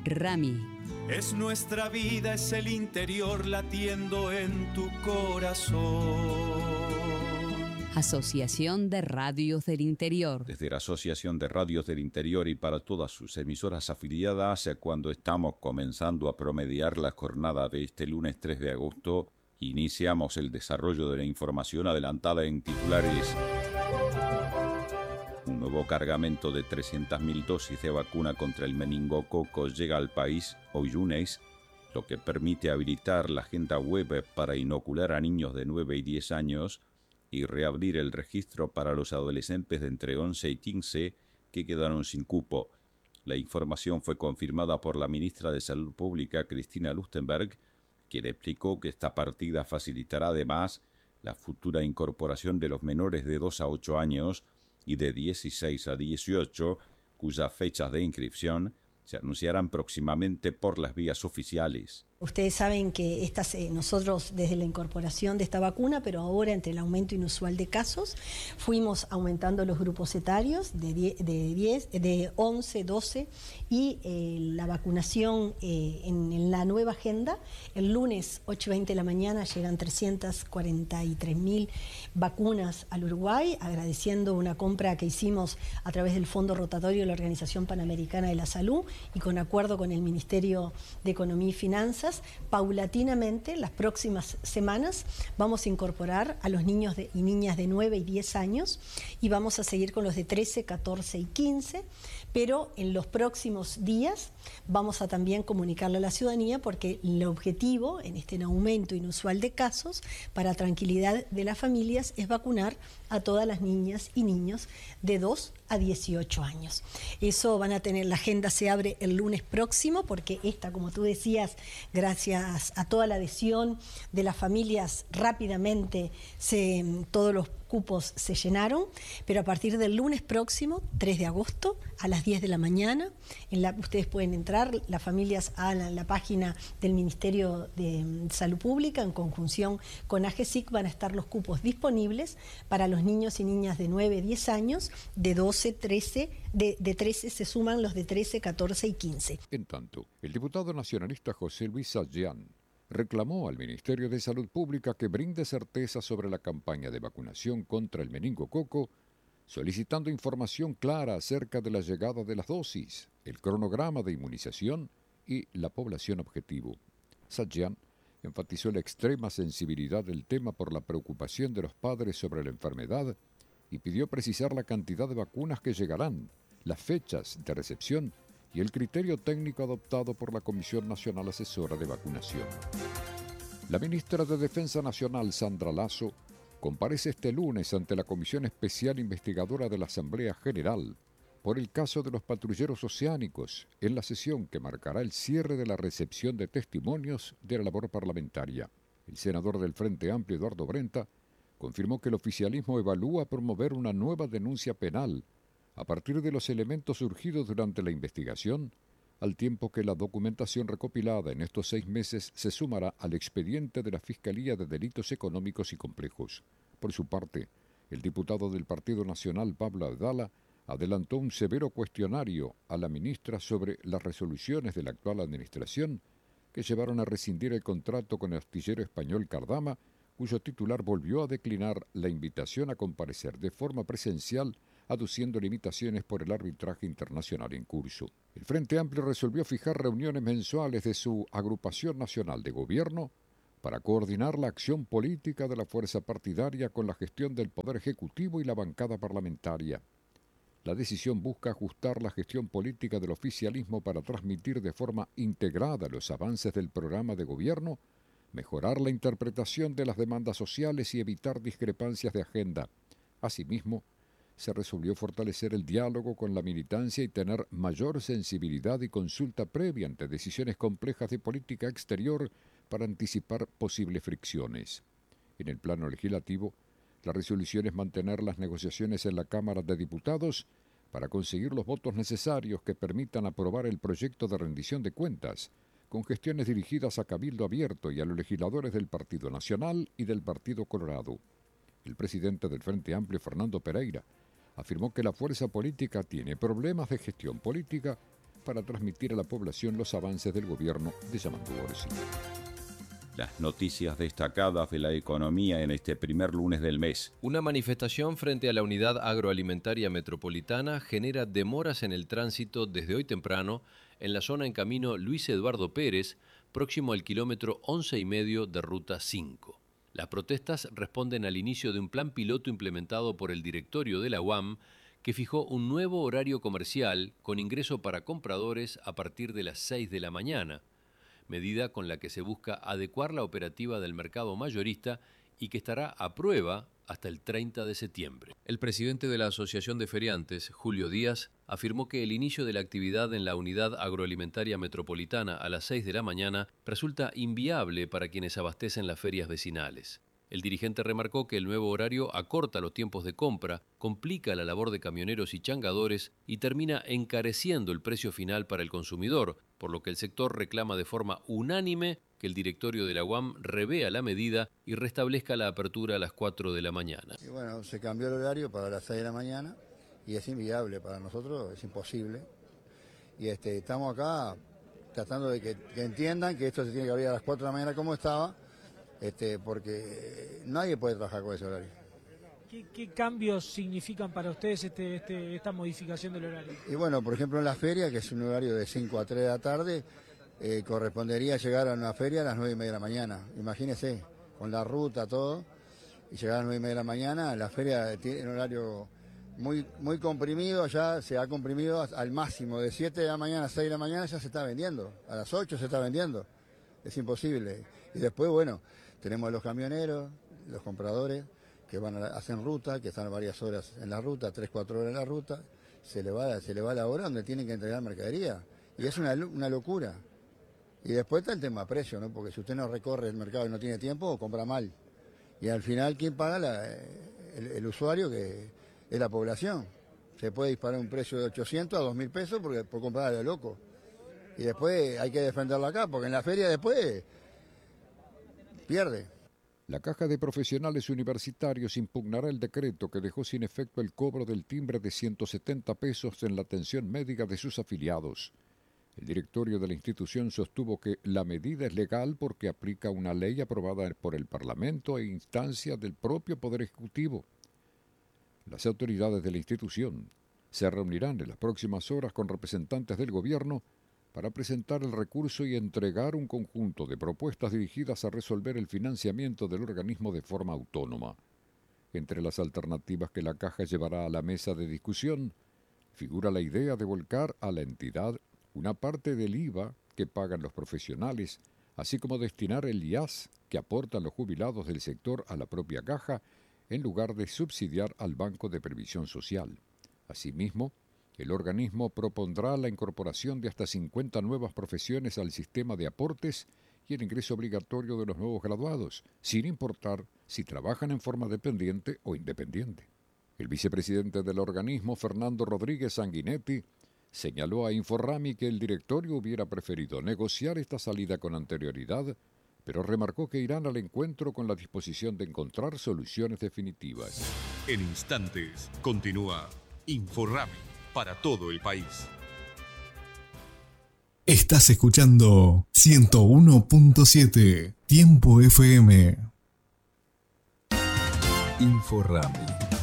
Rami. Es nuestra vida, es el interior latiendo en tu corazón. Asociación de Radios del Interior. Desde la Asociación de Radios del Interior y para todas sus emisoras afiliadas, cuando estamos comenzando a promediar la jornada de este lunes 3 de agosto, iniciamos el desarrollo de la información adelantada en titulares. Un nuevo cargamento de 300.000 dosis de vacuna contra el meningococo llega al país hoy lunes, lo que permite habilitar la agenda web para inocular a niños de 9 y 10 años y reabrir el registro para los adolescentes de entre 11 y 15 que quedaron sin cupo. La información fue confirmada por la ministra de Salud Pública, Cristina Lustenberg, quien explicó que esta partida facilitará además la futura incorporación de los menores de 2 a 8 años y de 16 a 18, cuyas fechas de inscripción se anunciarán próximamente por las vías oficiales. Ustedes saben que nosotros desde la incorporación de esta vacuna, pero ahora entre el aumento inusual de casos, fuimos aumentando los grupos etarios de 11, 12 y la vacunación en la nueva agenda. El lunes 8:20 de la mañana llegan 343.000 vacunas al Uruguay, agradeciendo una compra que hicimos a través del Fondo Rotatorio de la Organización Panamericana de la Salud y con acuerdo con el Ministerio de Economía y Finanzas. Paulatinamente, las próximas semanas vamos a incorporar a los niños y niñas de 9 y 10 años y vamos a seguir con los de 13, 14 y 15, pero en los próximos días vamos a también comunicarle a la ciudadanía porque el objetivo en este aumento inusual de casos, para tranquilidad de las familias, es vacunar a todas las niñas y niños de 2 a 18 años. Eso van a tener, la agenda se abre el lunes próximo porque como tú decías, gracias a toda la adhesión de las familias, rápidamente todos los cupos se llenaron, pero a partir del lunes próximo, 3 de agosto, a las 10 de la mañana, ustedes pueden entrar, las familias, a la página del Ministerio de Salud Pública, en conjunción con AGESIC, van a estar los cupos disponibles para los niños y niñas de 9, 10 años, de 12, 13, de 13 se suman los de 13, 14 y 15. En tanto, el diputado nacionalista José Luis Sayán reclamó al Ministerio de Salud Pública que brinde certeza sobre la campaña de vacunación contra el meningococo, solicitando información clara acerca de la llegada de las dosis, el cronograma de inmunización y la población objetivo. Sayán enfatizó la extrema sensibilidad del tema por la preocupación de los padres sobre la enfermedad y pidió precisar la cantidad de vacunas que llegarán, las fechas de recepción y el criterio técnico adoptado por la Comisión Nacional Asesora de Vacunación. La ministra de Defensa Nacional, Sandra Lasso, comparece este lunes ante la Comisión Especial Investigadora de la Asamblea General por el caso de los patrulleros oceánicos en la sesión que marcará el cierre de la recepción de testimonios de la labor parlamentaria. El senador del Frente Amplio, Eduardo Brenta, confirmó que el oficialismo evalúa promover una nueva denuncia penal a partir de los elementos surgidos durante la investigación, al tiempo que la documentación recopilada en estos 6 meses se sumará al expediente de la Fiscalía de Delitos Económicos y Complejos. Por su parte, el diputado del Partido Nacional, Pablo Abdala, adelantó un severo cuestionario a la ministra sobre las resoluciones de la actual administración que llevaron a rescindir el contrato con el astillero español Cardama, cuyo titular volvió a declinar la invitación a comparecer de forma presencial, aduciendo limitaciones por el arbitraje internacional en curso. El Frente Amplio resolvió fijar reuniones mensuales de su agrupación nacional de gobierno para coordinar la acción política de la fuerza partidaria con la gestión del Poder Ejecutivo y la bancada parlamentaria. La decisión busca ajustar la gestión política del oficialismo para transmitir de forma integrada los avances del programa de gobierno, mejorar la interpretación de las demandas sociales y evitar discrepancias de agenda. Asimismo, se resolvió fortalecer el diálogo con la militancia y tener mayor sensibilidad y consulta previa ante decisiones complejas de política exterior para anticipar posibles fricciones. En el plano legislativo, la resolución es mantener las negociaciones en la Cámara de Diputados para conseguir los votos necesarios que permitan aprobar el proyecto de rendición de cuentas, con gestiones dirigidas a Cabildo Abierto y a los legisladores del Partido Nacional y del Partido Colorado. El presidente del Frente Amplio, Fernando Pereira, afirmó que la fuerza política tiene problemas de gestión política para transmitir a la población los avances del gobierno de Yamandu Orsi. Las noticias destacadas de la economía en este primer lunes del mes. Una manifestación frente a la Unidad Agroalimentaria Metropolitana genera demoras en el tránsito desde hoy temprano en la zona en camino Luis Eduardo Pérez, próximo al kilómetro 11,5 de Ruta 5. Las protestas responden al inicio de un plan piloto implementado por el directorio de la UAM que fijó un nuevo horario comercial con ingreso para compradores a partir de las 6 de la mañana, medida con la que se busca adecuar la operativa del mercado mayorista y que estará a prueba hasta el 30 de septiembre. El presidente de la Asociación de Feriantes, Julio Díaz, afirmó que el inicio de la actividad en la Unidad Agroalimentaria Metropolitana a las 6 de la mañana resulta inviable para quienes abastecen las ferias vecinales. El dirigente remarcó que el nuevo horario acorta los tiempos de compra, complica la labor de camioneros y changadores y termina encareciendo el precio final para el consumidor, por lo que el sector reclama de forma unánime que el directorio de la UAM revea la medida y restablezca la apertura a las 4 de la mañana. Y bueno, se cambió el horario para las 6 de la mañana y es inviable para nosotros, es imposible. Y estamos acá tratando de que entiendan que esto se tiene que abrir a las 4 de la mañana como estaba, porque nadie puede trabajar con ese horario. ¿Qué cambios significan para ustedes esta modificación del horario? Y bueno, por ejemplo en la feria, que es un horario de 5 a 3 de la tarde, correspondería llegar a una feria a las 9:30 de la mañana. Imagínense, con la ruta, todo, y llegar a las 9:30 de la mañana, la feria tiene un horario muy comprimido, ya se ha comprimido al máximo, de 7 de la mañana a 6 de la mañana ya se está vendiendo, a las 8 se está vendiendo, es imposible. Y después, bueno, tenemos los camioneros, los compradores, que hacen ruta, que están varias horas en la ruta, 3-4 horas en la ruta, se le va la hora donde tienen que entregar mercadería, y es una locura. Y después está el tema precio, ¿no? Porque si usted no recorre el mercado y no tiene tiempo, compra mal. Y al final, ¿quién paga? El usuario, que es la población. Se puede disparar un precio de 800 a 2.000 pesos por comprar a lo loco. Y después hay que defenderlo acá, porque en la feria después pierde. La Caja de Profesionales Universitarios impugnará el decreto que dejó sin efecto el cobro del timbre de 170 pesos en la atención médica de sus afiliados. El directorio de la institución sostuvo que la medida es legal porque aplica una ley aprobada por el Parlamento a instancia del propio Poder Ejecutivo. Las autoridades de la institución se reunirán en las próximas horas con representantes del gobierno para presentar el recurso y entregar un conjunto de propuestas dirigidas a resolver el financiamiento del organismo de forma autónoma. Entre las alternativas que la Caja llevará a la mesa de discusión, figura la idea de volcar a la entidad una parte del IVA que pagan los profesionales, así como destinar el IAS que aportan los jubilados del sector a la propia Caja, en lugar de subsidiar al Banco de Previsión Social. Asimismo, el organismo propondrá la incorporación de hasta 50 nuevas profesiones al sistema de aportes y el ingreso obligatorio de los nuevos graduados, sin importar si trabajan en forma dependiente o independiente. El vicepresidente del organismo, Fernando Rodríguez Sanguinetti, señaló a Inforrami que el directorio hubiera preferido negociar esta salida con anterioridad, pero remarcó que irán al encuentro con la disposición de encontrar soluciones definitivas. En instantes, continúa Inforrami para todo el país. Estás escuchando 101.7 Tiempo FM. Inforrami.